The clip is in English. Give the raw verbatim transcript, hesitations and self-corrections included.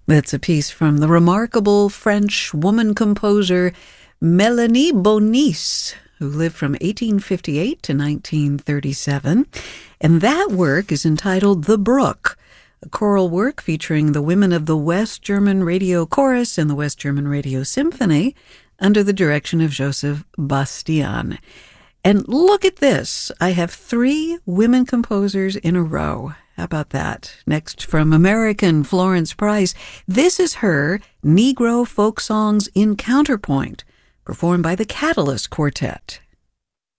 That's a piece from the remarkable French woman composer Mélanie Bonis, who lived from eighteen fifty-eight to nineteen thirty-seven. And that work is entitled The Brook, a choral work featuring the women of the West German Radio Chorus and the West German Radio Symphony under the direction of Joseph Bastian. And look at this. I have three women composers in a row. How about that? Next, from American Florence Price, this is her Negro Folk Songs in Counterpoint, performed by the Catalyst Quartet.